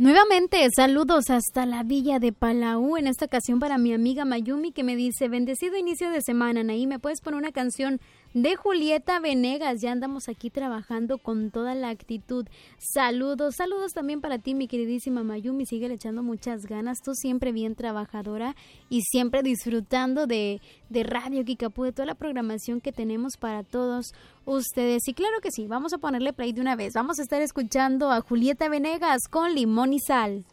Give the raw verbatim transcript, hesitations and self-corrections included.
Nuevamente, saludos hasta la villa de Palau, en esta ocasión para mi amiga Mayumi, que me dice, bendecido inicio de semana, Naí, ¿me puedes poner una canción de Julieta Venegas? Ya andamos aquí trabajando con toda la actitud. Saludos, saludos también para ti, mi queridísima Mayumi, sigue echando muchas ganas, tú siempre bien trabajadora y siempre disfrutando de, de Radio Kickapoo, de toda la programación que tenemos para todos ustedes. Y claro que sí, vamos a ponerle play de una vez, vamos a estar escuchando a Julieta Venegas con Limón y Sal.